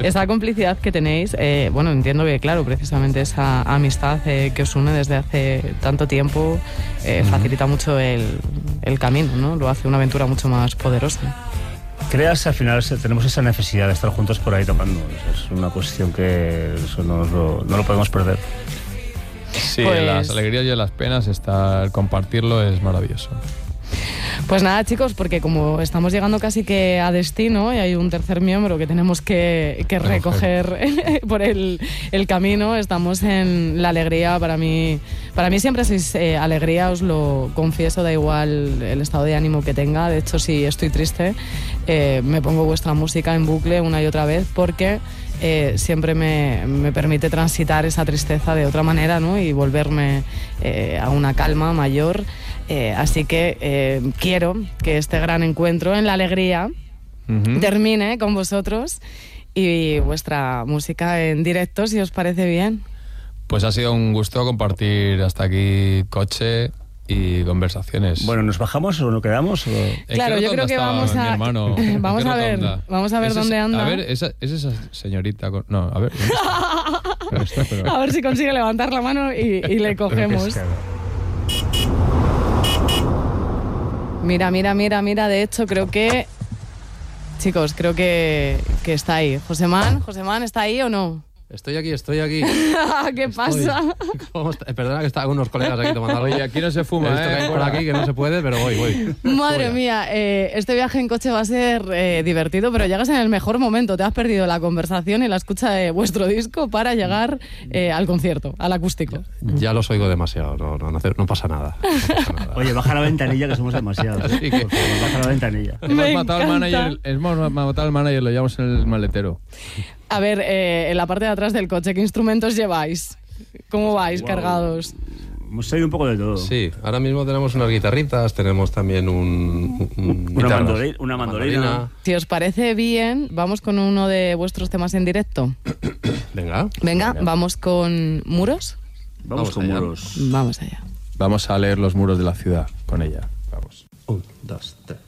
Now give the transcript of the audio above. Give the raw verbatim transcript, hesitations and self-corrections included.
esa complicidad que tenéis, eh, bueno, entiendo que, claro, precisamente esa amistad eh, que os une desde hace tanto tiempo eh, facilita mucho el, el camino, ¿no? Lo hace una aventura mucho más poderosa. Creas, al final tenemos esa necesidad de estar juntos por ahí tocando. Es una cuestión que eso no lo, no lo podemos perder. Sí, Pues- en las alegrías y en las penas, estar, compartirlo es maravilloso. Pues nada, chicos, porque como estamos llegando casi que a destino y hay un tercer miembro que tenemos que, que recoger por el, el camino, estamos en la alegría. Para mí, para mí siempre sois eh, alegría, os lo confieso, da igual el estado de ánimo que tenga. De hecho, si estoy triste, eh, me pongo vuestra música en bucle una y otra vez porque eh, siempre me, me permite transitar esa tristeza de otra manera, ¿no? Y volverme eh, a una calma mayor. Eh, así que eh, quiero que este gran encuentro en la alegría Uh-huh. termine con vosotros y vuestra música en directo, si os parece bien. Pues ha sido un gusto compartir hasta aquí coche y conversaciones. Bueno, ¿nos bajamos o no quedamos? O... ¿En Claro, qué yo creo rotonda que está vamos mi a hermano? ¿En vamos qué a ver, rotonda? vamos a ver Ese es- dónde anda. A ver, esa, es esa señorita con... No, a ver. ¿dónde está? Pero- pero- A ver si consigue levantar la mano y, y le cogemos. Mira, mira, mira, mira. De hecho, creo que... Chicos, creo que, que está ahí. Josemán, Josemán, ¿está ahí o no? Estoy aquí, estoy aquí. ¿Qué pasa? ¿Cómo está? Perdona que está con unos colegas aquí tomando algo. Oye, aquí no se fuma, He visto ¿eh? que hay por aquí que no se puede, pero voy, voy. Madre Fuera. mía, eh, este viaje en coche va a ser eh, divertido, pero llegas en el mejor momento. Te has perdido la conversación y la escucha de vuestro disco para llegar eh, al concierto, al acústico. Ya los oigo demasiado, no, no, no, hace- no pasa nada. No pasa nada. Oye, baja la ventanilla que somos demasiados. Sí, que- Por favor, baja la ventanilla. Me Hemos matado al encanta. manager, hemos matado al manager, lo llevamos en el maletero. A ver, eh, en la parte de atrás del coche, ¿qué instrumentos lleváis? ¿Cómo vais Wow. cargados? Hemos traído un poco de todo. Sí, ahora mismo tenemos unas guitarritas, tenemos también un... un- Una, guitarras. mandoli- una mandolina. Si os parece bien, vamos con uno de vuestros temas en directo. Venga. Venga, vamos con Muros. Vamos, Vamos con allá. muros. Vamos allá. Vamos a leer los muros de la ciudad con ella. Vamos. Un, dos, tres.